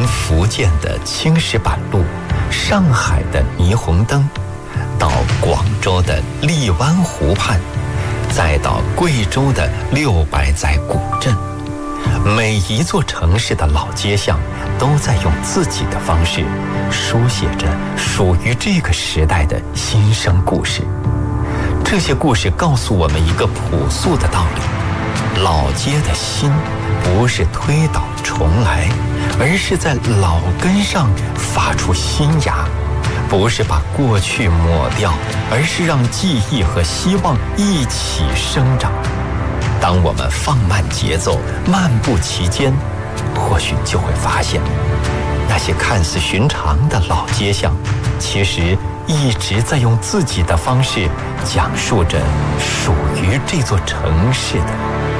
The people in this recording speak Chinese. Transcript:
从福建的青石板路、上海的霓虹灯，到广州的荔湾湖畔，再到贵州的六百载古镇，每一座城市的老街巷都在用自己的方式书写着属于这个时代的新生故事。这些故事告诉我们一个朴素的道理：老街的新不是推倒重来，而是在老根上发出新芽；不是把过去抹掉，而是让记忆和希望一起生长。当我们放慢节奏，漫步其间，或许就会发现，那些看似寻常的老街巷，其实一直在用自己的方式讲述着属于这座城市的